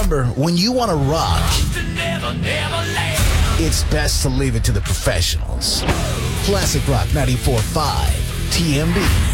remember, when you want to rock, it's best to leave it to the professionals. Classic Rock 94.5, TMB.